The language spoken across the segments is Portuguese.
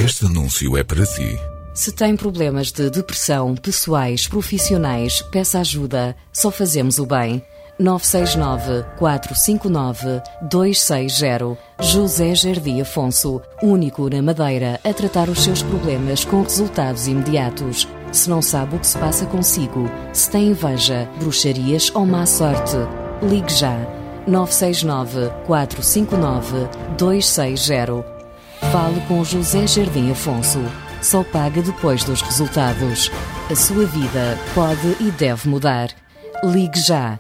Este anúncio é para si. Se tem problemas de depressão, pessoais, profissionais, peça ajuda. Só fazemos o bem. 969-459-260. José Jardim Afonso, único na Madeira a tratar os seus problemas com resultados imediatos. Se não sabe o que se passa consigo, se tem inveja, bruxarias ou má sorte, ligue já. 969-459-260. Fale com José Jardim Afonso. Só paga depois dos resultados. A sua vida pode e deve mudar. Ligue já.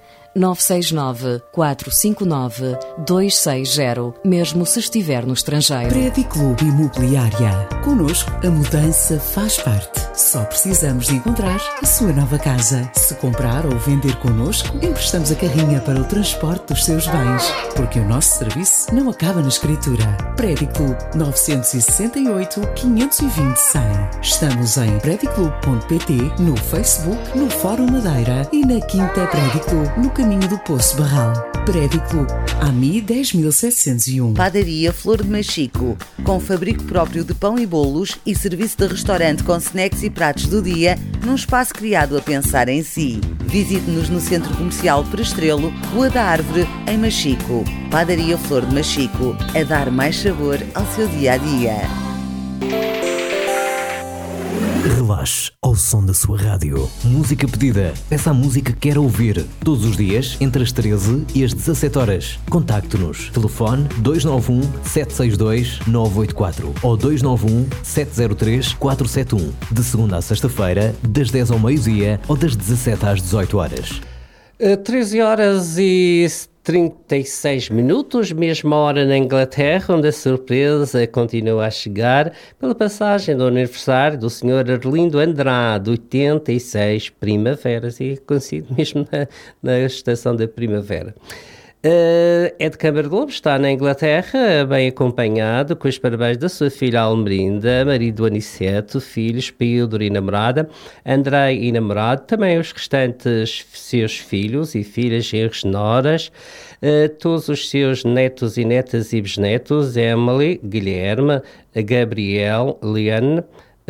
969-459-260, mesmo se estiver no estrangeiro. Prédio Clube Imobiliária. Connosco, a mudança faz parte. Só precisamos de encontrar a sua nova casa. Se comprar ou vender connosco, emprestamos a carrinha para o transporte dos seus bens. Porque o nosso serviço não acaba na escritura. Prédio Clube 968-520-100. Estamos em prediclube.pt, no Facebook, no Fórum Madeira e na Quinta Prédio Clube, no caminho do Poço Barral. Prédio Clube, AMI 10.701. Padaria Flor de Machico, com fabrico próprio de pão e bolos e serviço de restaurante com snacks e pratos do dia, num espaço criado a pensar em si. Visite-nos no Centro Comercial Perestrelo, Rua da Árvore, em Machico. Padaria Flor de Machico, a dar mais sabor ao seu dia-a-dia. Relaxe ao som da sua rádio. Música pedida. Peça a música que quer ouvir. Todos os dias, entre as 13 e as 17 horas. Contacte-nos. Telefone 291-762-984 ou 291-703-471. De segunda a sexta-feira, das 10 ao meio-dia ou das 17 às 18 horas. 13 horas e 36 minutos, mesma hora na Inglaterra, onde a surpresa continua a chegar pela passagem do aniversário do Sr. Arlindo Andrade, 86 primaveras, e coincide mesmo na estação da primavera. É de Câmara de Lobos, está na Inglaterra, bem acompanhado, com os parabéns da sua filha Almerinda, marido Aniceto, filhos Pedro e namorada, André e namorado, também os restantes seus filhos e filhas, genros, noras, todos os seus netos e netas e bisnetos, Emily, Guilherme, Gabriel, Liane,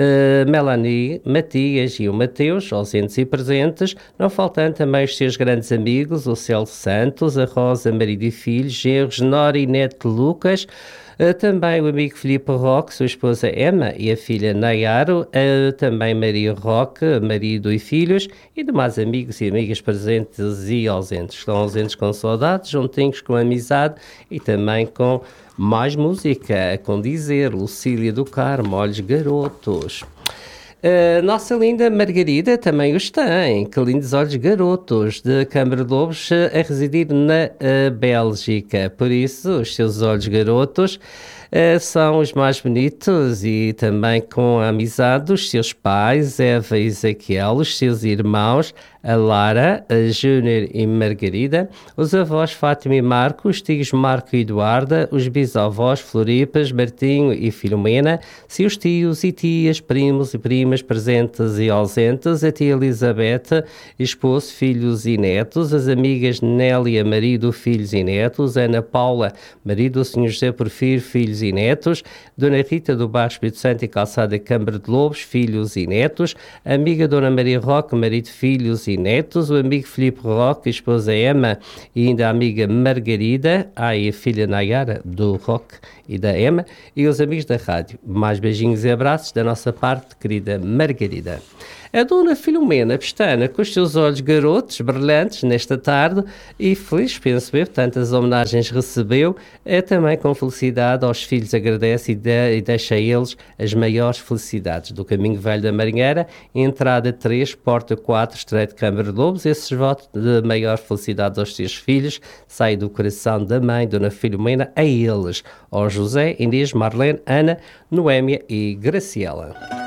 Melanie, Matias e o Mateus, ausentes e presentes, não faltando também os seus grandes amigos, o Celso Santos, a Rosa, marido e filhos, genros, Nora e neto Lucas, também o amigo Filipe Roque, sua esposa Emma e a filha Nayaro, também Maria Roque, marido e filhos, e demais amigos e amigas presentes e ausentes. Estão ausentes com saudade, juntinhos com amizade e também com mais música a condizer. Lucília do Carmo, Olhos Garotos. Nossa linda Margarida também os tem. Que lindos olhos garotos, de Câmara de Lobos, a residir na Bélgica. Por isso, os seus olhos garotos são os mais bonitos, e também com a amizade dos seus pais, Eva e Ezequiel, os seus irmãos, a Lara, a Júnior e Margarida, os avós Fátima e Marco, os tios Marco e Eduarda, os bisavós Floripas, Martinho e Filomena, seus tios e tias, primos e primas presentes e ausentes, a tia Elizabeth, esposo, filhos e netos, as amigas Nélia, marido, filhos e netos, Ana Paula, marido, o Sr. José Porfírio, filhos e netos, Dona Rita do Bairro Espírito Santo e Calçada Câmara de Lobos, filhos e netos, a amiga Dona Maria Roque, marido, filhos e netos, o amigo Filipe Roque, esposa Emma e ainda a amiga Margarida, e a filha Nayara do Roque e da Emma, e os amigos da rádio. Mais beijinhos e abraços da nossa parte, querida Margarida. A Dona Filomena Pestana, com os seus olhos garotos, brilhantes, nesta tarde, e feliz, penso eu, tantas homenagens recebeu, também com felicidade aos filhos agradece e deixa a eles as maiores felicidades. Do Caminho Velho da Marinheira, entrada 3, porta 4, Estreito de Câmara de Lobos, esses votos de maior felicidade aos seus filhos, sai do coração da mãe, Dona Filomena, a eles, ao José, Inês, Marlene, Ana, Noémia e Graciela.